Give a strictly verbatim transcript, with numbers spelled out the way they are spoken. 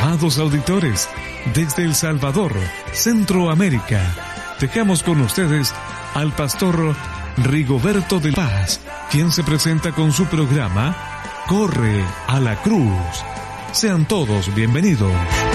Amados auditores, desde El Salvador, Centroamérica, dejamos con ustedes al pastor Rigoberto de Paz, quien se presenta con su programa Corre a la Cruz. Sean todos bienvenidos.